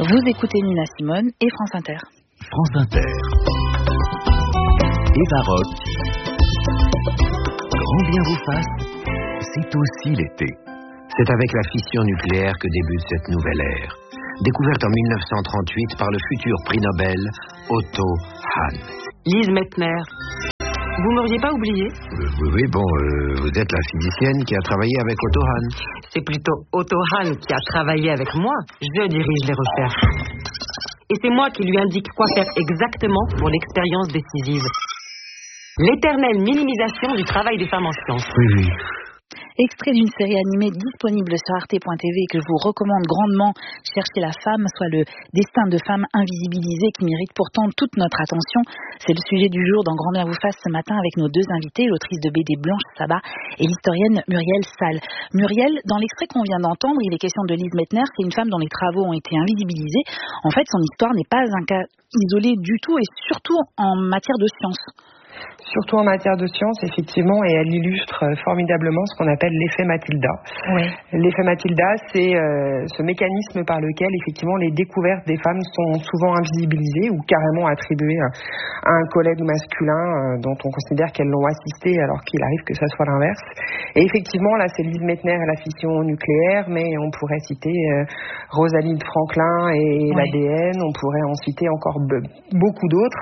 Vous écoutez Nina Simone et France Inter. France Inter. Eva Rock. Grand bien vous fasse, c'est aussi l'été. C'est avec la fission nucléaire que débute cette nouvelle ère. Découverte en 1938 par le futur prix Nobel Otto Hahn. Lise Meitner. Vous m'auriez pas oublié? Oui, vous êtes la physicienne qui a travaillé avec Otto Hahn. C'est plutôt Otto Hahn qui a travaillé avec moi. Je dirige les recherches. Et c'est moi qui lui indique quoi faire exactement pour l'expérience décisive. L'éternelle minimisation du travail des femmes en sciences. Oui. Extrait d'une série animée disponible sur arte.tv que je vous recommande grandement. Chercher la femme, soit le destin de femmes invisibilisées qui méritent pourtant toute notre attention. C'est le sujet du jour dans Grand bien vous fasse ce matin avec nos deux invités, l'autrice de BD Blanche Sabat et l'historienne Muriel Salles. Muriel, dans l'extrait qu'on vient d'entendre, il est question de Lise Meitner, c'est une femme dont les travaux ont été invisibilisés. En fait, son histoire n'est pas un cas isolé du tout et surtout en matière de science. Surtout en matière de science, effectivement, et elle illustre formidablement ce qu'on appelle l'effet Mathilda. Oui. L'effet Mathilda, c'est ce mécanisme par lequel, effectivement, les découvertes des femmes sont souvent invisibilisées ou carrément attribuées à un collègue masculin dont on considère qu'elles l'ont assisté alors qu'il arrive que ça soit l'inverse. Et effectivement, là, c'est Lise Meitner et la fission nucléaire, mais on pourrait citer Rosalind Franklin et l'ADN, on pourrait en citer encore beaucoup d'autres.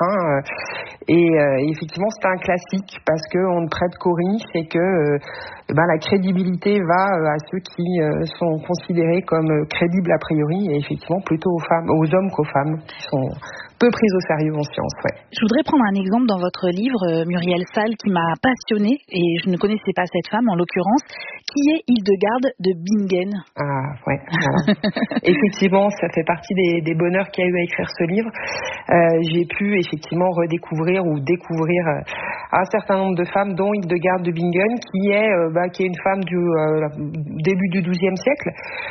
Et effectivement, c'est un classique parce qu'on ne prête qu'au risque et que la crédibilité va à ceux qui sont considérés comme crédibles a priori et effectivement plutôt aux hommes qu'aux femmes qui sont peu prises au sérieux en sciences. Ouais. Je voudrais prendre un exemple dans votre livre, Muriel Salles, qui m'a passionnée et je ne connaissais pas cette femme en l'occurrence, qui est Hildegarde de Bingen. Ah ouais. Effectivement, ça fait partie des bonheurs qu'il y a eu à écrire ce livre. J'ai pu effectivement redécouvrir ou découvrir un certain nombre de femmes, dont Hildegarde de Bingen, qui est une femme du début du XIIe siècle,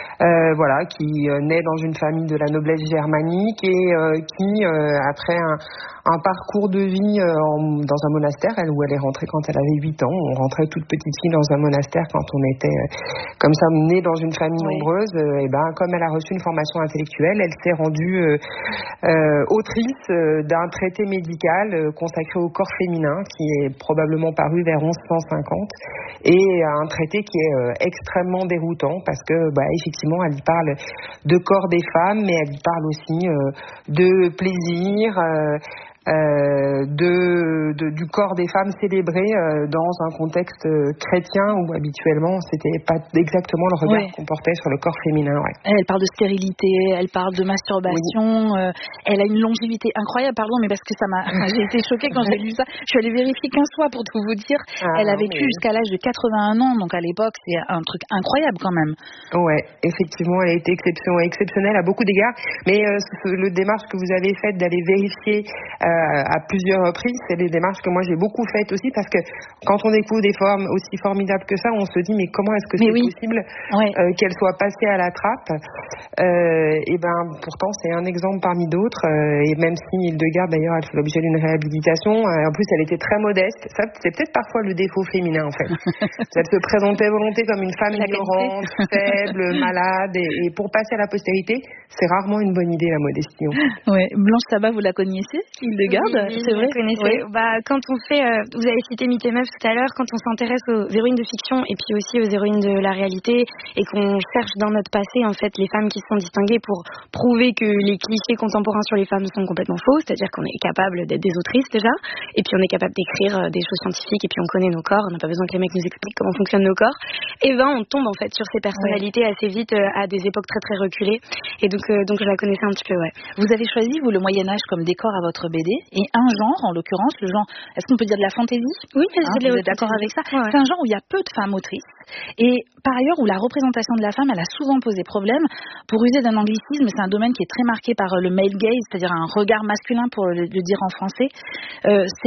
qui naît dans une famille de la noblesse germanique et qui après un parcours de vie dans un monastère, où elle est rentrée quand elle avait 8 ans. On rentrait toute petite fille dans un monastère quand on était comme ça née dans une famille nombreuse. Comme elle a reçu une formation intellectuelle, elle s'est rendue autrice d'un traité médical consacré au corps féminin qui est probablement paru vers 1150 et un traité qui est extrêmement déroutant parce que effectivement elle y parle de corps des femmes mais elle y parle aussi de plaisir, du corps des femmes célébré dans un contexte chrétien où habituellement c'était pas exactement le regard qu'on portait sur le corps féminin. Ouais. Elle parle de stérilité, elle parle de masturbation, elle a une longévité incroyable, mais parce que j'ai été choquée quand j'ai lu ça. Je suis allée vérifier 15 fois pour tout vous dire. Elle a vécu jusqu'à l'âge de 81 ans, donc à l'époque c'est un truc incroyable quand même. Ouais, effectivement, elle a été exceptionnelle à beaucoup d'égards, mais le démarche que vous avez faite d'aller vérifier à plusieurs reprises, c'est des démarches que moi j'ai beaucoup faites aussi parce que quand on découvre des formes aussi formidables que ça, on se dit mais comment est-ce que c'est possible qu'elles soient passées à la trappe pourtant c'est un exemple parmi d'autres et même si Hildegarde d'ailleurs elle fait l'objet d'une réhabilitation, en plus elle était très modeste, ça c'est peut-être parfois le défaut féminin en fait. Elle se présentait volonté comme une femme ignorante, faible, malade et pour passer à la postérité, c'est rarement une bonne idée la modestie en fait. Ouais. Blanche Sabat, vous la connaissez? Hildegarde, oui, c'est vrai. Vous connaissez. Quand on fait, vous avez cité Mythes et Meufs tout à l'heure, quand on s'intéresse aux héroïnes de fiction et puis aussi aux héroïnes de la réalité et qu'on cherche dans notre passé en fait les femmes qui se sont distinguées pour prouver que les clichés contemporains sur les femmes sont complètement faux, c'est-à-dire qu'on est capable d'être des autrices déjà, et puis on est capable d'écrire des choses scientifiques et puis on connaît nos corps, on n'a pas besoin que les mecs nous expliquent comment fonctionnent nos corps. Et on tombe en fait sur ces personnalités assez vite à des époques très très reculées. Et donc je la connaissais un petit peu. Vous avez choisi vous le Moyen Âge comme décor à votre BD et un genre, en l'occurrence, le genre, est-ce qu'on peut dire de la fantaisie? Oui, vous êtes d'accord avec ça? C'est un genre où il y a peu de femmes autrices et par ailleurs où la représentation de la femme, elle a souvent posé problème. Pour user d'un anglicisme, c'est un domaine qui est très marqué par le male gaze, c'est-à-dire un regard masculin pour le dire en français. C'était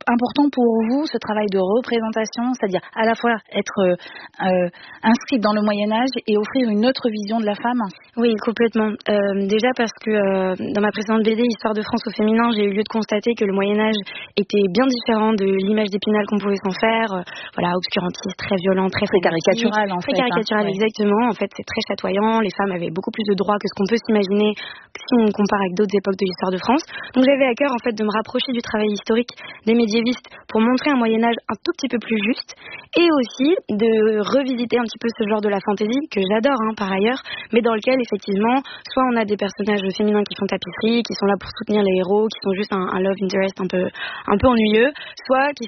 important pour vous ce travail de représentation, c'est-à-dire à la fois être inscrite dans le Moyen-Âge et offrir une autre vision de la femme? Oui, complètement. Déjà parce que dans ma précédente BD, Histoire de France au féminin, j'ai eu lieu de constater que le Moyen-Âge était bien différent de l'image d'Épinal qu'on pouvait s'en faire. Voilà, obscurantiste, très violent, très caricatural en fait. Très caricatural, exactement. En fait, c'est très chatoyant. Les femmes avaient beaucoup plus de droits que ce qu'on peut s'imaginer si on compare avec d'autres époques de l'histoire de France. Donc j'avais à cœur en fait de me rapprocher du travail historique des médiévistes pour montrer un Moyen-Âge un tout petit peu plus juste et aussi de revisiter un petit peu ce genre de la fantaisie que j'adore par ailleurs, mais dans lequel effectivement soit on a des personnages féminins qui font tapisserie, qui sont là pour soutenir les héros, qui sont juste un love interest un peu ennuyeux, soit qui